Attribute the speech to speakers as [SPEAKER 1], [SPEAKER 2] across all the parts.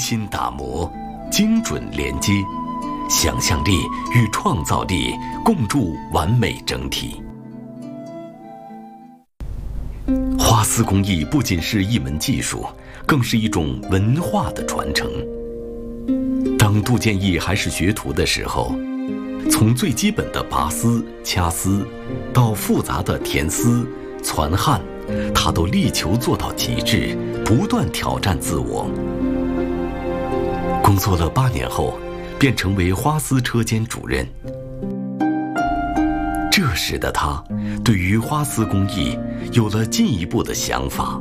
[SPEAKER 1] 心打磨，精准连接，想象力与创造力共筑完美整体。花丝工艺不仅是一门技术，更是一种文化的传承。当杜建义还是学徒的时候，从最基本的拔丝、掐丝，到复杂的填丝、攒焊，他都力求做到极致，不断挑战自我。工作了8年后，便成为花丝车间主任。这时的他，对于花丝工艺有了进一步的想法。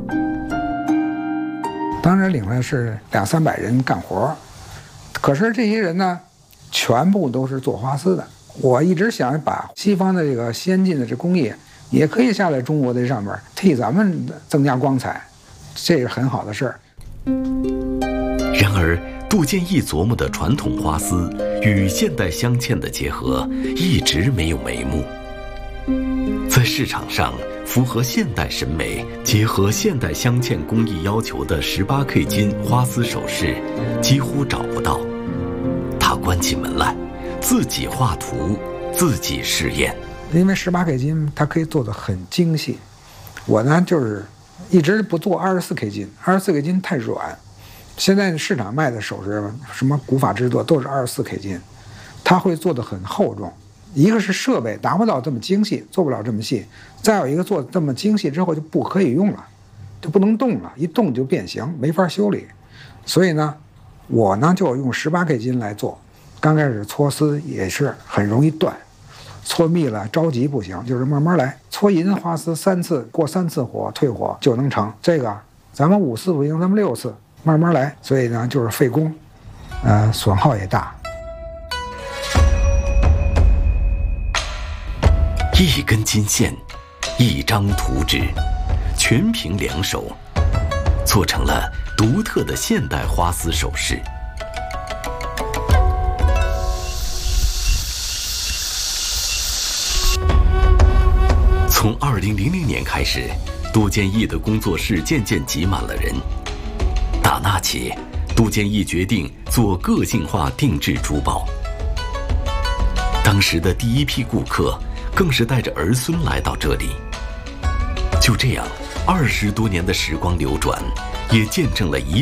[SPEAKER 2] 当然领了是200-300人干活，可是这些人呢，全部都是做花丝的。我一直想把西方的这个先进的这工艺，也可以下来中国的上面，替咱们增加光彩，这是很好的事儿。
[SPEAKER 1] 然而，杜建义琢磨的传统花丝与现代镶嵌的结合，一直没有眉目。在市场上，符合现代审美、结合现代镶嵌工艺要求的18K 金花丝首饰，几乎找不到。他关起门来，自己画图，自己试验。
[SPEAKER 2] 因为18K 金它可以做得很精细，我呢就是一直不做24K 金，24K 金太软。现在市场卖的首饰，什么古法制作都是24K 金，它会做得很厚重。一个是设备达不到这么精细，做不了这么细；再有一个做这么精细之后就不可以用了，就不能动了，一动就变形，没法修理。所以呢，我呢就用18K 金来做。刚开始搓丝也是很容易断，搓密了着急不行，就是慢慢来。搓银花丝3次，过3次火退火就能成。这个咱们5次不行，咱们6次，慢慢来。所以呢，就是费工，损耗也大。
[SPEAKER 1] 一根金线，一张图纸，全凭2手，做成了独特的现代花丝首饰。从2000年开始，杜建义的工作室渐渐挤满了人。打那起，杜建义决定做个性化定制珠宝。当时的第一批顾客更是带着儿孙来到这里。就这样，20多年的时光流转，也见证了